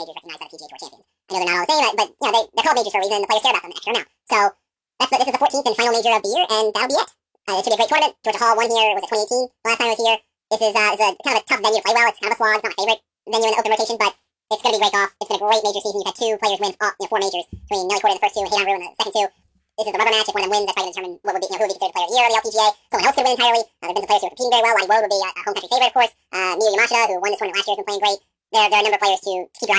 majors recognized by the PGA Tour champions. I know they're not all the same, but you know they're called majors for a reason. The players care about them an extra amount. So this is the 14th and final major of the year, and that'll be it. It should be a great tournament. Georgia Hall won here. Was it 2018? The last time I was here. This is a kind of a tough venue to play well. It's kind of a slog. It's not my favorite venue in the open rotation, but it's going to be great golf. It's been a great major season. You've had two players win 4 majors between Nelly Korda in the first two and Heidan Ryu in the second two. This is the rubber match. If one of them wins, that's probably going to determine what would be, who would be considered player of the year on the LPGA. Someone else could win entirely. There have been some players who are competing very well. Lonnie Woad would be a home country favorite, of course. Miyu Yamashita, who won this tournament last year, has been playing great. There are a number of players to keep your eye